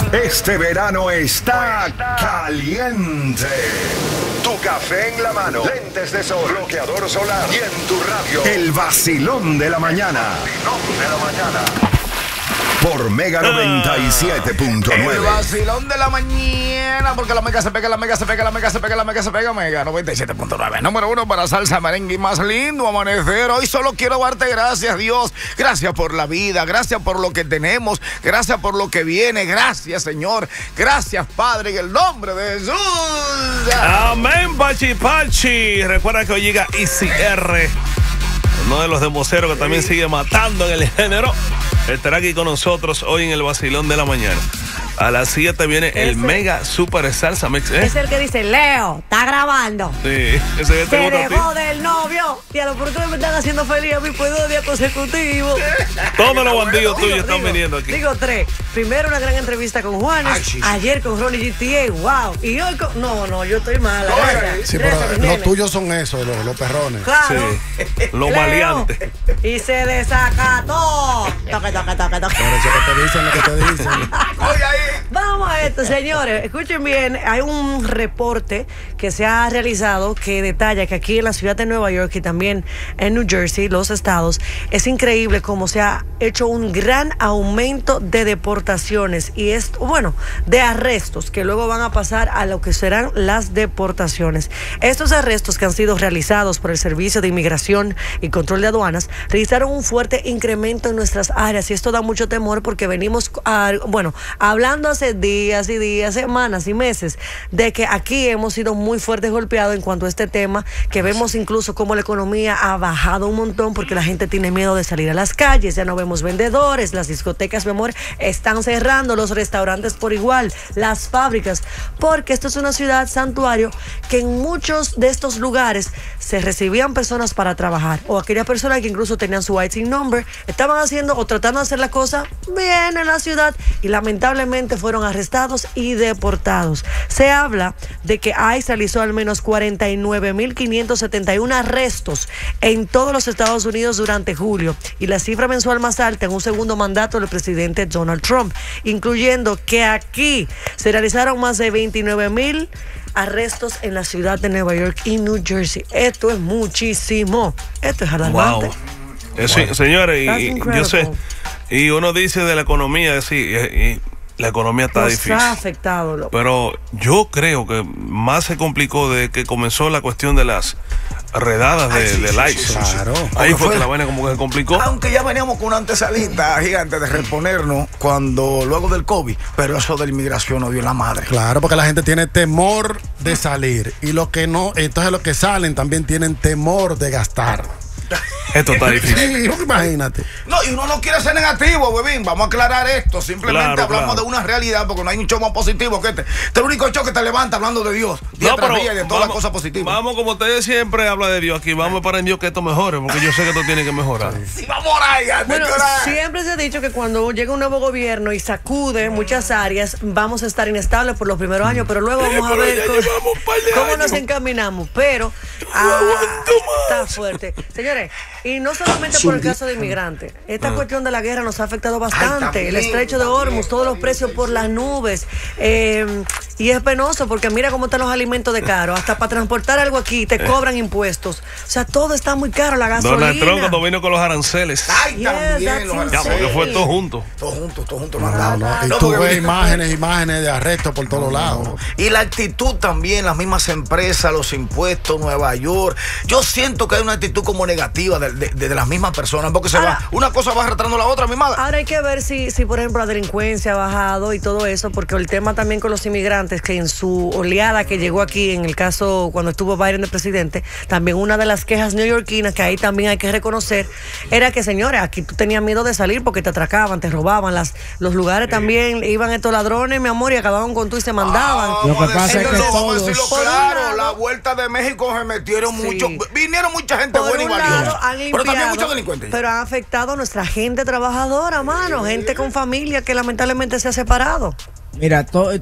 Este verano está caliente. Tu café en la mano, lentes de sol, bloqueador solar y en tu radio. El vacilón de la mañana. Por Mega 97.9. El vacilón de la mañana, porque la Mega se pega, la Mega se pega, la Mega se pega, la Mega se pega, Mega 97.9. Número 1 para salsa, merengue y más lindo amanecer. Hoy solo quiero darte gracias, Dios. Gracias por la vida, gracias por lo que tenemos, gracias por lo que viene. Gracias, Señor. Gracias, Padre, en el nombre de Jesús. Amén, Pachi Pachi. Recuerda que hoy llega Easy R, uno de los de Vocero que también sigue matando en el género. Estará aquí con nosotros hoy en el vacilón de la mañana. A las 7 viene el Mega Super Salsa Mix. Es el que dice, Leo, está grabando. Sí, ese se dejó del novio. Tío, ¿por qué me están haciendo feliz a mí por 2 días consecutivos? Todos los bandidos tuyos están viniendo aquí. Digo 3. Primero una gran entrevista con Juanes. Ayer con Ronnie GTA, wow. Y hoy con... No, yo estoy mala. Sí, pero los tuyos son esos, los perrones. Claro. Sí. Los maleantes. Y se desacató. Toque. Pero eso que te dicen, lo que te dicen. Oye, ahí. Vamos a esto, señores. Escuchen bien, hay un reporte que se ha realizado que detalla que aquí en la ciudad de Nueva York y también en New Jersey, los estados, es increíble cómo se ha hecho un gran aumento de deportaciones y de arrestos que luego van a pasar a lo que serán las deportaciones. Estos arrestos que han sido realizados por el Servicio de Inmigración y Control de Aduanas registraron un fuerte incremento en nuestras áreas y esto da mucho temor porque venimos hablando hace días y días, semanas y meses de que aquí hemos sido muy fuertes golpeados en cuanto a este tema, que vemos incluso cómo la economía ha bajado un montón porque la gente tiene miedo de salir a las calles, ya no vemos vendedores, las discotecas, mi amor, están cerrando, los restaurantes por igual, las fábricas, porque esto es una ciudad santuario que en muchos de estos lugares se recibían personas para trabajar o aquellas personas que incluso tenían su IT number, estaban haciendo o tratando de hacer la cosa bien en la ciudad y lamentablemente fueron arrestados y deportados. Se habla de que ICE realizó al menos 49.571 arrestos en todos los Estados Unidos durante julio y la cifra mensual más alta en un segundo mandato del presidente Donald Trump, incluyendo que aquí se realizaron más de 29.000 arrestos en la ciudad de Nueva York y New Jersey. Esto es muchísimo. Esto es alarmante. Wow. Sí, señores, y yo sé, y uno dice de la economía, sí, la economía está difícil. Está afectado, loco. Pero yo creo que más se complicó de que comenzó la cuestión de las redadas de ICE. Claro. Ahí fue que la vaina como que se complicó. Aunque ya veníamos con una antesalita gigante de reponernos luego del COVID, pero eso de la inmigración nos dio la madre. Claro, porque la gente tiene temor de salir y los que no, entonces los que salen también tienen temor de gastar. Esto está difícil. Sí, imagínate. No, y uno no quiere ser negativo, bebín. Vamos a aclarar esto. Simplemente hablamos de una realidad porque no hay un show más positivo que este. Este es el único show que te levanta hablando de Dios. Día tras día y de todas las cosas positivas. Vamos, como ustedes siempre habla de Dios aquí, vamos para en Dios que esto mejore, porque yo sé que esto tiene que mejorar. Sí, vamos a orar. Bueno, siempre se ha dicho que cuando llega un nuevo gobierno y sacude muchas áreas, vamos a estar inestables por los primeros años, pero luego vamos a ver cómo nos encaminamos. Pero está fuerte. Señores, y no solamente por el caso de inmigrantes, esta cuestión de la guerra nos ha afectado bastante. El estrecho de Hormuz, todos los precios por las nubes. Y es penoso porque mira cómo están los alimentos de caro. Hasta para transportar algo aquí te cobran impuestos. O sea, todo está muy caro, la gasolina. Donald Trump cuando vino con los aranceles. Ay, también. Ya, porque fue todo junto. Todo junto. Y tú ves imágenes de arrestos por todos lados. Y la actitud también, las mismas empresas, los impuestos, Nueva York. Yo siento que hay una actitud como negativa de las mismas personas, porque una cosa va arrastrando la otra, mi madre. Ahora hay que ver si por ejemplo la delincuencia ha bajado y todo eso, porque el tema también con los inmigrantes, que en su oleada que llegó aquí, en el caso cuando estuvo Biden de presidente, también una de las quejas neoyorquinas, que ahí también hay que reconocer, era que, señores, aquí tú tenías miedo de salir porque te atracaban, te robaban, los lugares también iban estos ladrones, mi amor, y acababan con tú y se mandaban. Lo que pasa es que vamos a decirlo claro, la vuelta de México se metieron vinieron mucha gente buena y valiosa, pero también muchos delincuentes. Pero ha afectado a nuestra gente trabajadora, mano, gente con familia que lamentablemente se ha separado. Mira,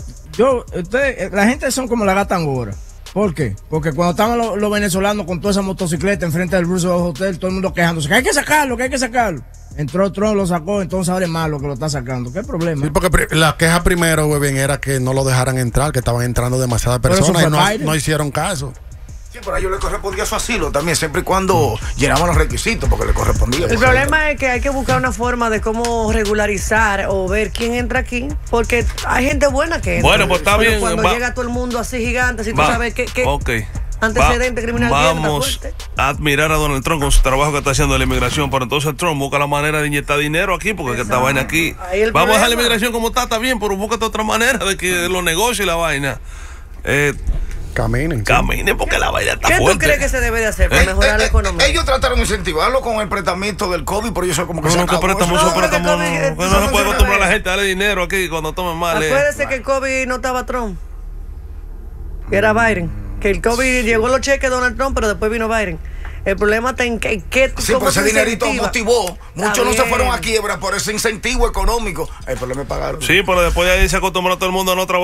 la gente son como la gata angora. ¿Por qué? Porque cuando estaban los venezolanos con toda esa motocicleta enfrente del Roosevelt Hotel, todo el mundo quejándose, que hay que sacarlo. Entró Trump, lo sacó, entonces ahora es malo que lo está sacando. ¿Qué problema? Sí, porque la queja primero, güey, bien, era que no lo dejaran entrar, que estaban entrando demasiadas personas y no hicieron caso. Sí, pero a ellos le correspondía su asilo también, siempre y cuando llenamos los requisitos, porque le correspondía. El problema es que hay que buscar una forma de cómo regularizar o ver quién entra aquí, porque hay gente buena que entra. Bueno, pues está bien. Cuando llega todo el mundo así gigante, si tú sabes que antecedente criminal vamos a admirar a Donald Trump con su trabajo que está haciendo la inmigración, pero entonces Trump busca la manera de inyectar dinero aquí, porque esta vaina aquí, vamos a dejar la inmigración como está bien, pero búscate otra manera de que los negocios y la vaina caminen, porque la vaina está fuerte. ¿Qué tú crees que se debe de hacer para mejorar la economía? Ellos trataron de incentivarlo con el prestamito del COVID, pero eso como que no se puede acostumbrar a la gente a darle dinero aquí cuando tomen mal. Acuérdese que el COVID no estaba Trump, que era Biden, que el COVID llegó los cheques de Donald Trump, pero después vino Biden. El problema está en que sí, pero ese dinerito motivó. Muchos no se fueron a quiebra por ese incentivo económico. El problema es pagar. Sí, pero después de ahí se acostumbró todo el mundo a no trabajar.